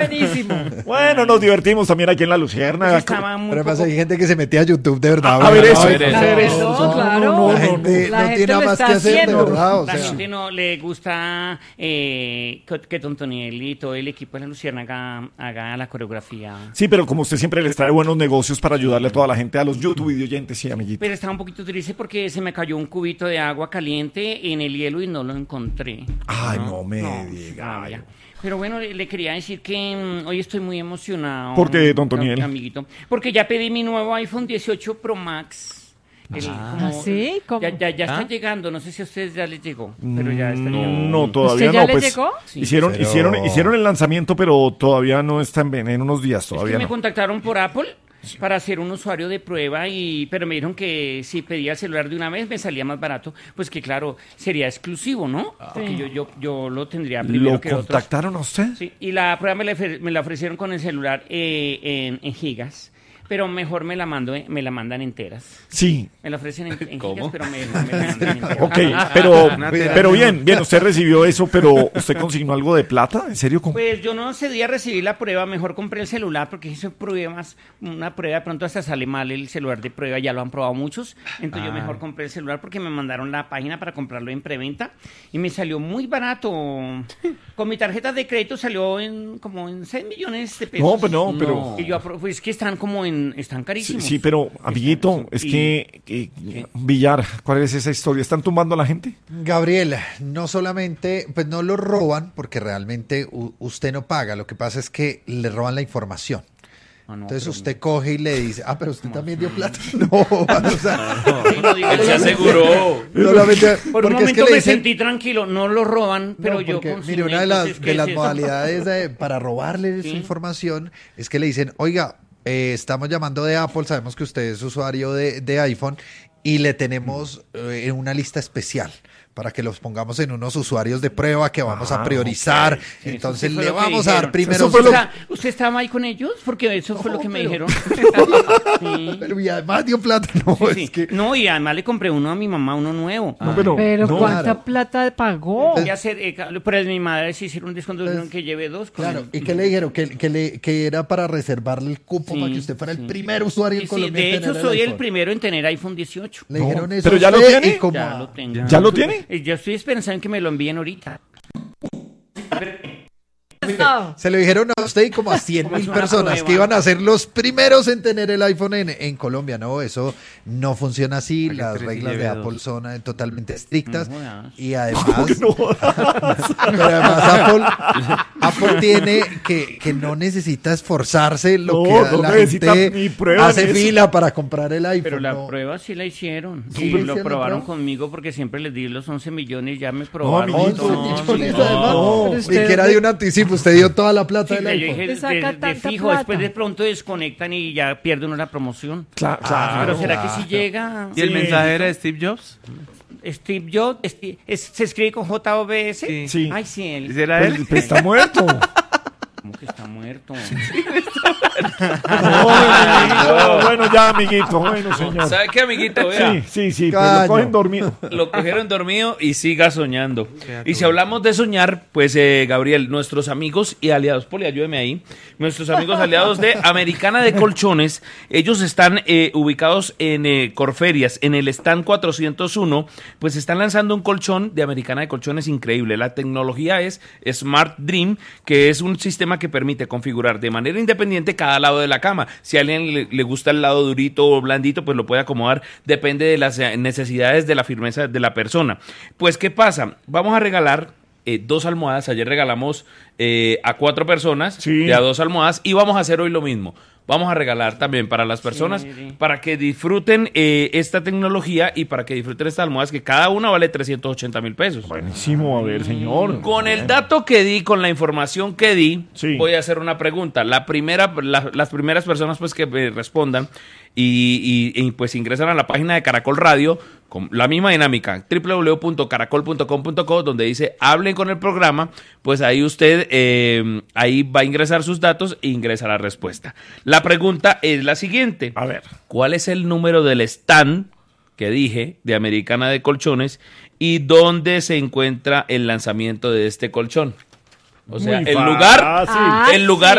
buenísimo. Bueno, nos divertimos también aquí en La Luciérnaga. Estaba muy Pero pasa, poco- hay gente que se metía a YouTube de verdad. A ver ¿verdad? eso, Ay, a ver eso. No, claro. La gente La no gente tiene lo más que está hacer, de haciendo. verdad. O La sea, gente no le gusta que Tontoniel y todo el equipo de La Luciérnaga haga la coreografía. Sí, pero como usted siempre les trae buenos negocios para ayudarle a toda la gente, a los YouTube videoyentes, sí, amiguito. Pero estaba un poquito triste porque se me cayó un cubito de agua caliente en el hielo y no lo encontré. Ay, no me diga. Rabia. Pero bueno, le quería decir que hoy estoy muy emocionado. ¿Por qué, don Toniel? Amiguito. Porque ya pedí mi nuevo iPhone 18 Pro Max. ¿Sí? ¿Cómo? Ya está llegando. No sé si a ustedes ya les llegó, pero ya está llegando. No, todavía ¿Usted ya no. le Pues llegó? Sí. hicieron el lanzamiento, pero todavía no está en unos días, Es que todavía me no. contactaron por Apple para ser un usuario de prueba, pero me dijeron que si pedía el celular de una vez me salía más barato, pues que claro, sería exclusivo, ¿no? Porque yo lo tendría primero ¿Lo que otros. contactaron a usted? Sí, y la prueba me la ofrecieron con el celular en gigas, pero mejor me la mandan enteras. Sí. Me la ofrecen en ¿Cómo? gigas, pero me la mandan enteras. Ok, pero bien, usted recibió eso, pero ¿usted consignó algo de plata? ¿En serio? Pues yo no cedí a recibir la prueba, mejor compré el celular porque hice pruebas, una prueba de pronto hasta sale mal el celular de prueba, ya lo han probado muchos, entonces yo mejor compré el celular porque me mandaron la página para comprarlo en preventa y me salió muy barato. Con mi tarjeta de crédito salió como en 6 millones de pesos. No, pues no, pero... Y yo pues que están están carísimos. Sí, pero, amiguito, es que Villar, ¿cuál es esa historia? ¿Están tumbando a la gente? Gabriel, no solamente, pues no lo roban porque realmente usted no paga, lo que pasa es que le roban la información. Ah, no, Entonces pero- usted coge y le dice, pero usted también dio plata. No, o sea, Sí, no digas Él se eso. aseguró. solamente Por un porque es que momento le me dicen, sentí tranquilo, no lo roban, pero no, yo porque, consigné, mire, una de entonces, las, ¿qué de las es eso? modalidades para robarle Sí. su información es que le dicen, oiga, estamos llamando de Apple, sabemos que usted es usuario de iPhone y le tenemos en una lista especial para que los pongamos en unos usuarios de prueba que vamos a priorizar. ok. Sí, Entonces eso fue le lo que vamos a dar dijeron. primero. Eso fue lo- ¿Usted estaba ahí con ellos? Porque eso fue lo que me pero- dijeron. Sí. Pero y además dio plata. No, Sí, sí. es que... No, y además le compré uno a mi mamá, uno nuevo. No, Pero no, ¿cuánta claro. plata pagó? Voy a hacer, pero mi madre sí hicieron un descuento, dijeron que lleve dos. Con Claro, el- ¿y qué le dijeron? Que era para reservarle el cupo Sí, para que usted fuera sí. el primer usuario Sí, en sí, Colombia. de en hecho tener soy el iPhone. primero en tener iPhone 18. Le dijeron No, eso. pero a ya lo usted tiene. y como Ya a- lo tengo. ¿Ya lo tiene? Yo estoy esperando en que me lo envíen ahorita. No. Se lo dijeron a usted y como a 100.000 Como es una personas prueba. que iban a ser los primeros en tener el iPhone en Colombia. No, eso no funciona así. Oye, Las tres y reglas de lleve Apple dos. son totalmente estrictas. No jodas. Y además, pero además Apple tiene que no necesita esforzarse lo No, que no la necesita gente ni prueba hace ni eso. fila para comprar el iPhone. Pero la no. prueba sí la hicieron. Sí, Y le lo hicieron la probaron prueba. conmigo porque siempre les di los 11 millones, ya me probaron. amiguito, Once No, millones, no, además. no. Pero Y usted- que era de un anticipo, usted dio toda la plata Sí, del yo iPhone. dije, ¿Te saca de tanta fijo, plata? después de pronto desconectan y ya pierde uno la promoción. Claro. Pero ¿será claro. que si llega? ¿Y el Sí. mensaje era de Steve Jobs? Steve Jobs, se escribe con JOBS. Sí. Sí. Ay, sí, él. ¿Era él? Pues está muerto. ¿Cómo que está muerto? No, bueno, ya, amiguito. Bueno, señor. ¿Sabe qué, amiguito? Vea. Sí, pues Caño. lo cogen dormido. Lo cogieron dormido y siga soñando. Y si hablamos de soñar, pues Gabriel, nuestros amigos y aliados, Poli, ayúdeme ahí, nuestros amigos aliados de Americana de Colchones, ellos están ubicados en Corferias, en el stand 401, pues están lanzando un colchón de Americana de Colchones increíble. La tecnología es Smart Dream, que es un sistema que permite configurar de manera independiente cada lado de la cama. Si a alguien le gusta el lado durito o blandito, pues lo puede acomodar, depende de las necesidades de la firmeza de la persona. Pues, ¿qué pasa? Vamos a regalar 2 almohadas. Ayer regalamos a 4 personas Sí. de a 2 almohadas y vamos a hacer hoy lo mismo. Vamos a regalar también para las personas Sí. para que disfruten esta tecnología y para que disfruten estas almohadas que cada una vale 380,000 pesos. Buenísimo, a ver, señor. Con el dato que di, con la información que di, Sí. voy a hacer una pregunta. Las primeras personas pues que respondan y pues ingresan a la página de Caracol Radio con la misma dinámica, www.caracol.com.co, donde dice hablen con el programa, pues ahí usted ahí va a ingresar sus datos e ingresa la respuesta. La pregunta es la siguiente. A ver. ¿Cuál es el número del stand que dije de Americana de Colchones y dónde se encuentra el lanzamiento de este colchón? O sea, Muy el lugar, fácil. el lugar